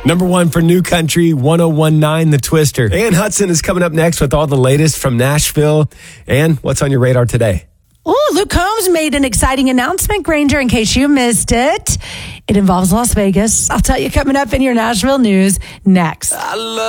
Number one for New Country, 1019 The Twister. Ann Hudson is coming up next with all the latest from Nashville. Ann, what's on your radar today? Oh, Luke Combs made an exciting announcement, Granger, in case you missed it. It involves Las Vegas. I'll tell you coming up in your Nashville news next.